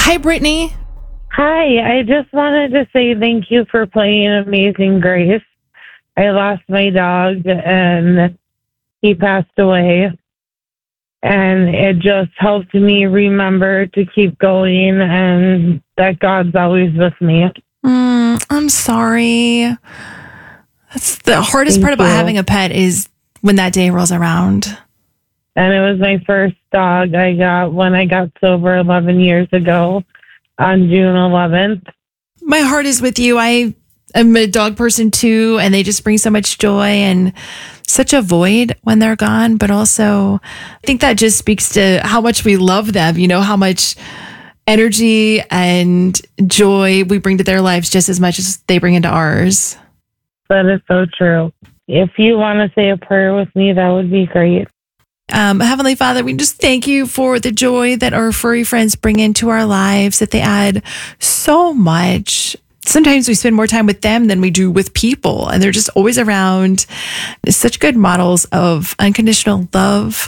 Hi, Brittany. Hi, I just wanted to say thank you for playing Amazing Grace. I lost my dog and he passed away. And it just helped me remember to keep going and that God's always with me. I'm sorry. That's the hardest part about having a pet is when that day rolls around. And it was my first dog I got when I got sober 11 years ago on June 11th. My heart is with you. I am a dog person too, and they just bring so much joy and such a void when they're gone. But also, I think that just speaks to how much we love them, you know, how much energy and joy we bring to their lives just as much as they bring into ours. That is so true. If you want to say a prayer with me, that would be great. Heavenly Father, we just thank you for the joy that our furry friends bring into our lives, that they add so much. Sometimes we spend more time with them than we do with people, and they're just always around. Such good models of unconditional love.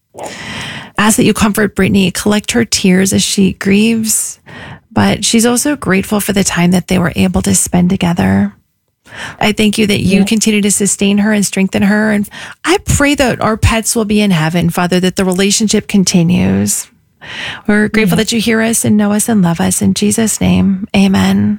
Ask that you comfort Brittany, collect her tears as she grieves, but she's also grateful for the time that they were able to spend together. I thank you that you continue to sustain her and strengthen her. And I pray that our pets will be in heaven, Father, that the relationship continues. We're grateful that you hear us and know us and love us. In Jesus' name, amen.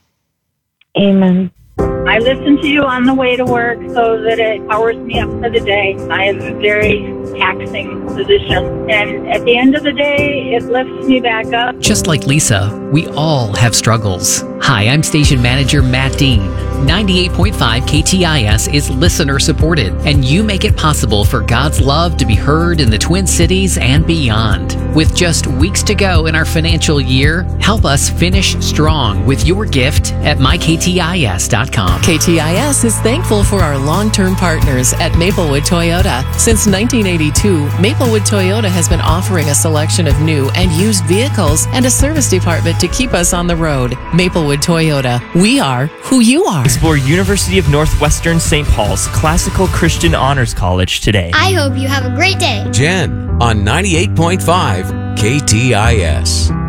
Amen. I listen to you on the way to work so that it powers me up for the day. I have a very taxing position. And at the end of the day, it lifts me back up. Just like Lisa, we all have struggles. Hi, I'm station manager Matt Dean. 98.5 KTIS is listener supported, and you make it possible for God's love to be heard in the Twin Cities and beyond. With just weeks to go in our financial year, help us finish strong with your gift at myktis.com. KTIS is thankful for our long-term partners at Maplewood Toyota. Since 1982, Maplewood Toyota has been offering a selection of new and used vehicles and a service department to keep us on the road. Maplewood Toyota. We are who you are. Explore University of Northwestern St. Paul's Classical Christian Honors College today. I hope you have a great day. Jen on 98.5 KTIS.